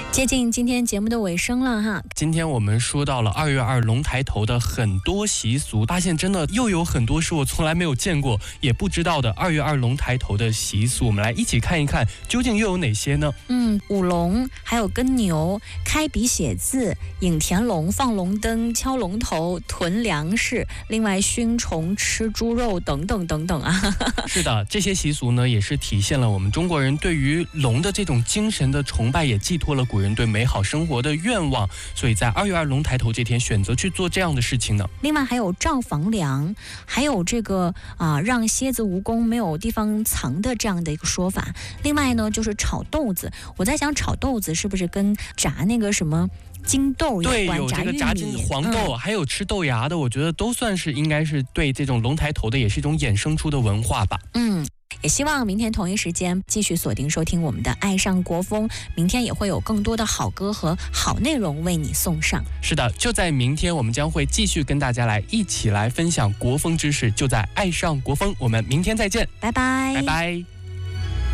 接近今天节目的尾声了哈。 今天我们说到了2月2龙抬头的很多习俗，发现真的又有很多是我从来没有见过也不知道的2月2龙抬头的习俗，我们来一起看一看究竟又有哪些呢？ 舞龙，还有跟牛、开笔写字、引田龙、放龙灯、敲龙头、囤粮食，另外熏虫、吃猪肉等等等等啊。 是的，这些习俗呢也是体现了我们中国人对于龙的这种精神的崇拜，也寄托了古人对美好生活的愿望，所以在2月2龙抬头这天选择去做这样的事情呢。 另外还有造房梁，还有这个让蝎子蜈蚣没有地方藏的这样的一个说法。另外呢就是炒豆子，我在想炒豆子是不是跟炸那个什么金豆有关？ 对，有这个炸金黄豆，还有吃豆芽的，我觉得都算是应该是对这种龙抬头的也是一种衍生出的文化吧。 也希望明天同一时间继续锁定收听我们的爱上国风，明天也会有更多的好歌和好内容为你送上。 是的，就在明天我们将会继续跟大家一起来分享国风知识，就在爱上国风，我们明天再见， 拜拜， 拜拜。